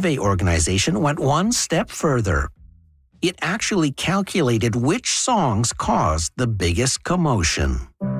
Survey Organization went one step further. It actually calculated which songs caused the biggest commotion.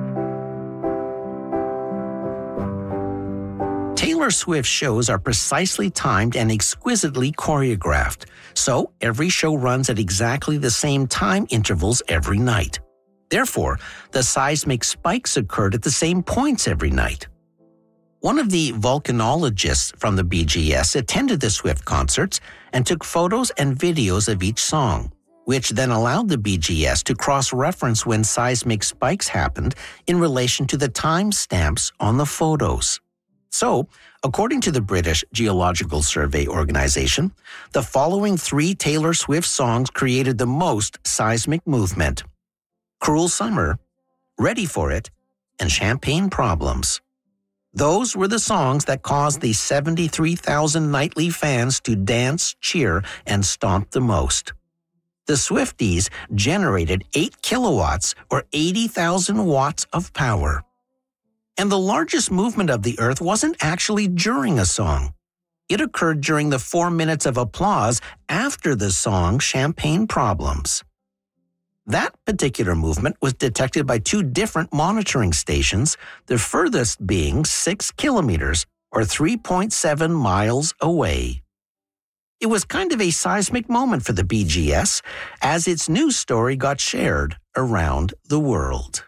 Taylor Swift shows are precisely timed and exquisitely choreographed, so every show runs at exactly the same time intervals every night. Therefore, the seismic spikes occurred at the same points every night. One of the volcanologists from the BGS attended the Swift concerts and took photos and videos of each song, which then allowed the BGS to cross-reference when seismic spikes happened in relation to the time stamps on the photos. So, according to the British Geological Survey Organization, the following 3 Taylor Swift songs created the most seismic movement: Cruel Summer, Ready for It, and Champagne Problems. Those were the songs that caused the 73,000 nightly fans to dance, cheer, and stomp the most. The Swifties generated 8 kilowatts or 80,000 watts of power. And the largest movement of the Earth wasn't actually during a song. It occurred during the 4 minutes of applause after the song Champagne Problems. That particular movement was detected by 2 different monitoring stations, the furthest being 6 kilometers or 3.7 miles away. It was kind of a seismic moment for the BGS as its news story got shared around the world.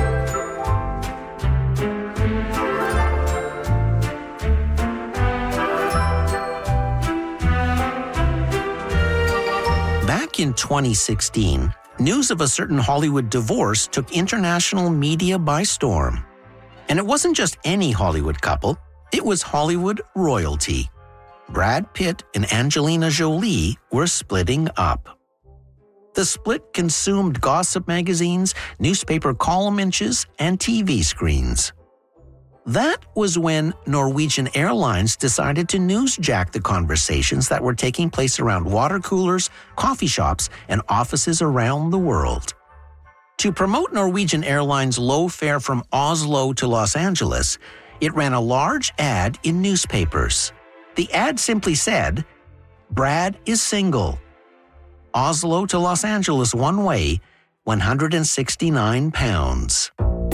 Back in 2016, news of a certain Hollywood divorce took international media by storm. And it wasn't just any Hollywood couple, it was Hollywood royalty. Brad Pitt and Angelina Jolie were splitting up. The split consumed gossip magazines, newspaper column inches, and TV screens. That was when Norwegian Airlines decided to newsjack the conversations that were taking place around water coolers, coffee shops, and offices around the world. To promote Norwegian Airlines' low fare from Oslo to Los Angeles, it ran a large ad in newspapers. The ad simply said, "Brad is single. Oslo to Los Angeles one way, 169 pounds."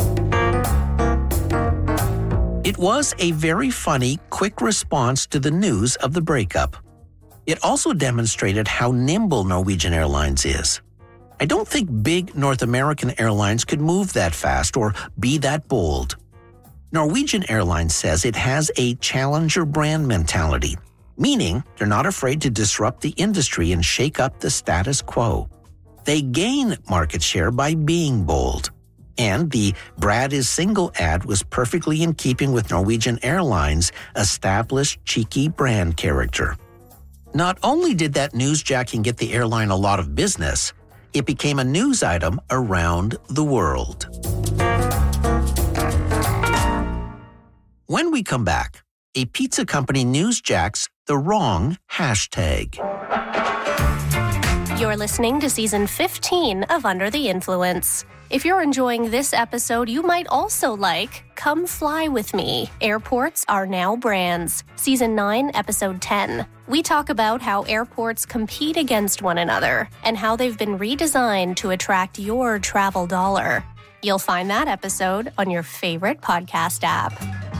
It was a very funny, quick response to the news of the breakup. It also demonstrated how nimble Norwegian Airlines is. I don't think big North American airlines could move that fast or be that bold. Norwegian Airlines says it has a challenger brand mentality, meaning they're not afraid to disrupt the industry and shake up the status quo. They gain market share by being bold. And the Brad is single ad was perfectly in keeping with Norwegian Airlines' established cheeky brand character. Not only did that newsjacking get the airline a lot of business, it became a news item around the world. When we come back, a pizza company newsjacks the wrong hashtag. You're listening to Season 15 of Under the Influence. If you're enjoying this episode, you might also like Come Fly With Me, Airports Are Now Brands, Season 9, Episode 10. We talk about how airports compete against one another and how they've been redesigned to attract your travel dollar. You'll find that episode on your favorite podcast app.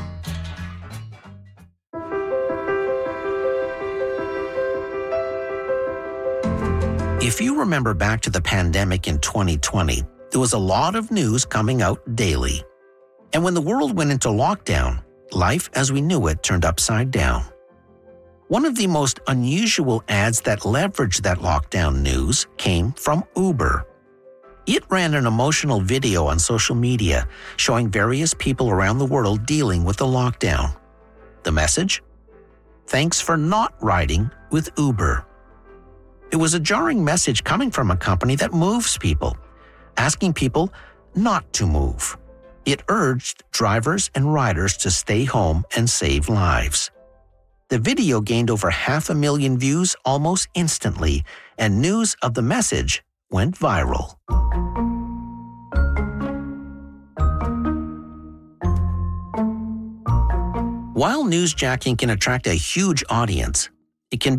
If you remember back to the pandemic in 2020, there was a lot of news coming out daily. And when the world went into lockdown, life as we knew it turned upside down. One of the most unusual ads that leveraged that lockdown news came from Uber. It ran an emotional video on social media showing various people around the world dealing with the lockdown. The message? Thanks for not riding with Uber. It was a jarring message coming from a company that moves people, asking people not to move. It urged drivers and riders to stay home and save lives. The video gained over 500,000 views almost instantly, and news of the message went viral. While newsjacking can attract a huge audience, it can